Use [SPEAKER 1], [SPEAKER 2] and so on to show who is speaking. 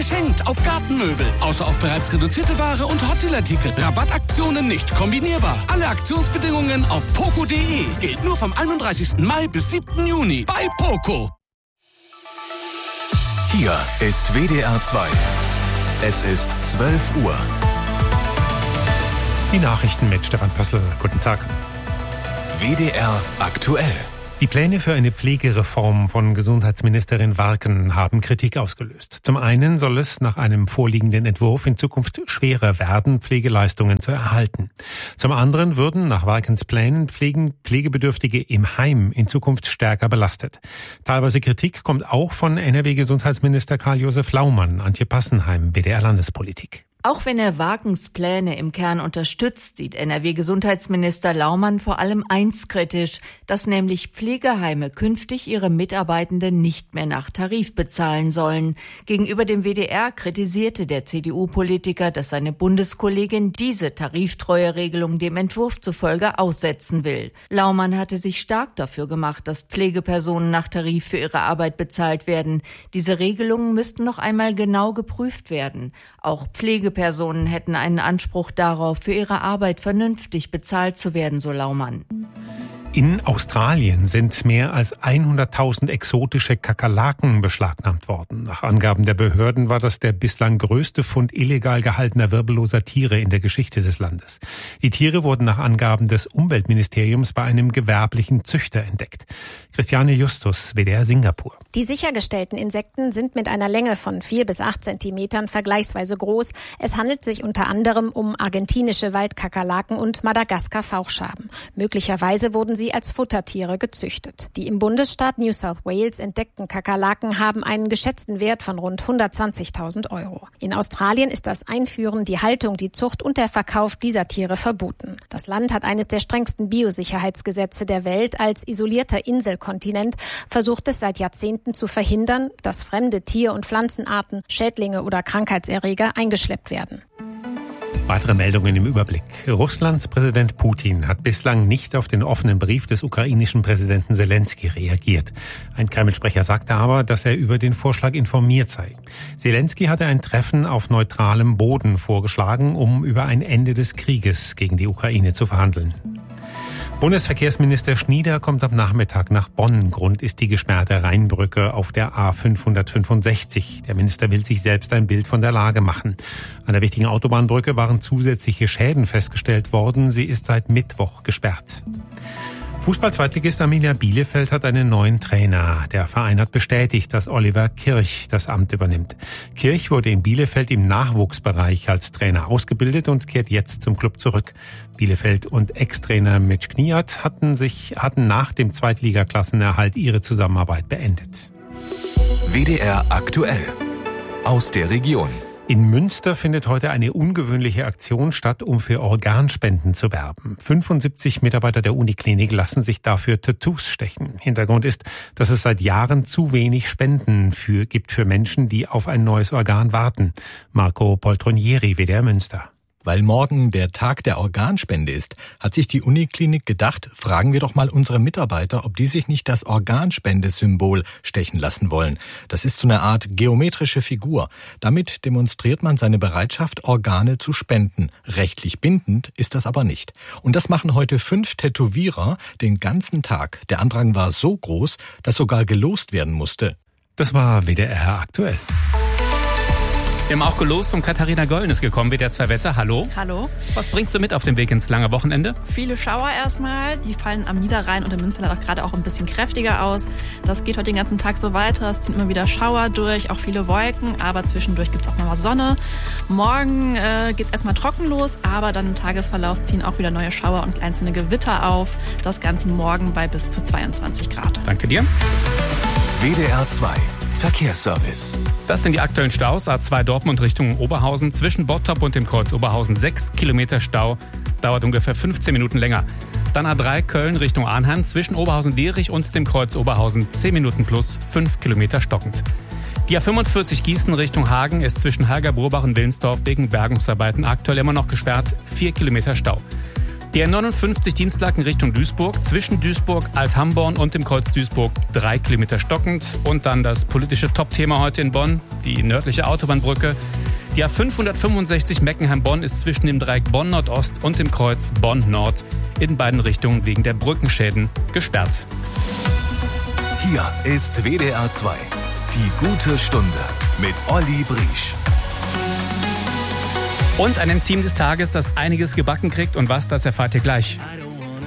[SPEAKER 1] geschenkt auf Gartenmöbel. Außer auf bereits reduzierte Ware und Hotdeal-Artikel. Rabattaktionen nicht kombinierbar. Alle Aktionsbedingungen auf poco.de. Gilt nur vom 31. Mai bis 7. Juni bei Poco.
[SPEAKER 2] Hier ist WDR 2. Es ist 12 Uhr.
[SPEAKER 3] Die Nachrichten mit Stefan Pössl. Guten Tag.
[SPEAKER 2] WDR aktuell.
[SPEAKER 3] Die Pläne für eine Pflegereform von Gesundheitsministerin Warken haben Kritik ausgelöst. Zum einen soll es nach einem vorliegenden Entwurf in Zukunft schwerer werden, Pflegeleistungen zu erhalten. Zum anderen würden nach Warkens Plänen Pflegebedürftige im Heim in Zukunft stärker belastet. Teilweise Kritik kommt auch von NRW-Gesundheitsminister Karl-Josef Laumann, Antje Passenheim, WDR Landespolitik.
[SPEAKER 4] Auch wenn er Warkens Pläne im Kern unterstützt, sieht NRW-Gesundheitsminister Laumann vor allem eins kritisch, dass nämlich Pflegeheime künftig ihre Mitarbeitenden nicht mehr nach Tarif bezahlen sollen. Gegenüber dem WDR kritisierte der CDU-Politiker, dass seine Bundeskollegin diese tariftreue Regelung dem Entwurf zufolge aussetzen will. Laumann hatte sich stark dafür gemacht, dass Pflegepersonen nach Tarif für ihre Arbeit bezahlt werden. Diese Regelungen müssten noch einmal genau geprüft werden. Auch Pflegepersonen hätten einen Anspruch darauf, für ihre Arbeit vernünftig bezahlt zu werden, so Laumann.
[SPEAKER 3] In Australien sind mehr als 100.000 exotische Kakerlaken beschlagnahmt worden. Nach Angaben der Behörden war das der bislang größte Fund illegal gehaltener wirbelloser Tiere in der Geschichte des Landes. Die Tiere wurden nach Angaben des Umweltministeriums bei einem gewerblichen Züchter entdeckt. Christiane Justus, WDR Singapur.
[SPEAKER 5] Die sichergestellten Insekten sind mit einer Länge von 4 bis 8 Zentimetern vergleichsweise groß. Es handelt sich unter anderem um argentinische Waldkakerlaken und Madagaskar-Fauchschaben. Möglicherweise wurden sie als Futtertiere gezüchtet. Die im Bundesstaat New South Wales entdeckten Kakerlaken haben einen geschätzten Wert von rund 120.000 €. In Australien ist das Einführen, die Haltung, die Zucht und der Verkauf dieser Tiere verboten. Das Land hat eines der strengsten Biosicherheitsgesetze der Welt. Als isolierter Inselkontinent versucht es seit Jahrzehnten zu verhindern, dass fremde Tier- und Pflanzenarten, Schädlinge oder Krankheitserreger eingeschleppt werden.
[SPEAKER 3] Weitere Meldungen im Überblick. Russlands Präsident Putin hat bislang nicht auf den offenen Brief des ukrainischen Präsidenten Selenskyj reagiert. Ein Kreml-Sprecher sagte aber, dass er über den Vorschlag informiert sei. Selenskyj hatte ein Treffen auf neutralem Boden vorgeschlagen, um über ein Ende des Krieges gegen die Ukraine zu verhandeln. Bundesverkehrsminister Schnieder kommt am Nachmittag nach Bonn. Grund ist die gesperrte Rheinbrücke auf der A565. Der Minister will sich selbst ein Bild von der Lage machen. An der wichtigen Autobahnbrücke waren zusätzliche Schäden festgestellt worden. Sie ist seit Mittwoch gesperrt. Fußball-Zweitligist Arminia Bielefeld hat einen neuen Trainer. Der Verein hat bestätigt, dass Oliver Kirch das Amt übernimmt. Kirch wurde in Bielefeld im Nachwuchsbereich als Trainer ausgebildet und kehrt jetzt zum Club zurück. Bielefeld und Ex-Trainer Mitch Kniat hatten nach dem Zweitligaklassenerhalt ihre Zusammenarbeit beendet.
[SPEAKER 2] WDR aktuell. Aus der Region.
[SPEAKER 3] In Münster findet heute eine ungewöhnliche Aktion statt, um für Organspenden zu werben. 75 Mitarbeiter der Uniklinik lassen sich dafür Tattoos stechen. Hintergrund ist, dass es seit Jahren zu wenig Spenden gibt für Menschen, die auf ein neues Organ warten. Marco Poltronieri, WDR Münster.
[SPEAKER 6] Weil morgen der Tag der Organspende ist, hat sich die Uniklinik gedacht, fragen wir doch mal unsere Mitarbeiter, ob die sich nicht das Organspendesymbol stechen lassen wollen. Das ist so eine Art geometrische Figur. Damit demonstriert man seine Bereitschaft, Organe zu spenden. Rechtlich bindend ist das aber nicht. Und das machen heute 5 Tätowierer den ganzen Tag. Der Andrang war so groß, dass sogar gelost werden musste.
[SPEAKER 3] Das war WDR aktuell.
[SPEAKER 7] Wir haben auch gelost und Katharina Golden ist gekommen, WDR 2 Wetter. Hallo.
[SPEAKER 8] Hallo.
[SPEAKER 7] Was bringst du mit auf dem Weg ins lange Wochenende?
[SPEAKER 8] Viele Schauer erstmal. Die fallen am Niederrhein und im Münsterland auch gerade auch ein bisschen kräftiger aus. Das geht heute den ganzen Tag so weiter. Es ziehen immer wieder Schauer durch, auch viele Wolken, aber zwischendurch gibt es auch mal Sonne. Morgen geht's erstmal trocken los, aber dann im Tagesverlauf ziehen auch wieder neue Schauer und einzelne Gewitter auf. Das Ganze morgen bei bis zu 22 Grad.
[SPEAKER 7] Danke dir.
[SPEAKER 2] WDR 2 Verkehrsservice.
[SPEAKER 7] Das sind die aktuellen Staus. A2 Dortmund Richtung Oberhausen. Zwischen Bottrop und dem Kreuz Oberhausen 6 Kilometer Stau. Dauert ungefähr 15 Minuten länger. Dann A3 Köln Richtung Arnhem. Zwischen Oberhausen-Dierich und dem Kreuz Oberhausen 10 Minuten plus 5 Kilometer stockend. Die A45 Gießen Richtung Hagen ist zwischen Herger-Burbach und Willensdorf wegen Bergungsarbeiten aktuell immer noch gesperrt. 4 Kilometer Stau. Die R59 Dienstlaken Richtung Duisburg, zwischen Duisburg, Alt-Hamborn und dem Kreuz Duisburg 3 Kilometer stockend. Und dann das politische Top-Thema heute in Bonn, die nördliche Autobahnbrücke. Die A565 Meckenheim-Bonn ist zwischen dem Dreieck Bonn-Nordost und dem Kreuz Bonn-Nord in beiden Richtungen wegen der Brückenschäden gesperrt.
[SPEAKER 2] Hier ist WDR 2, die gute Stunde mit Olli Briesch.
[SPEAKER 7] Und einem Team des Tages, das einiges gebacken kriegt und was, das erfahrt ihr gleich.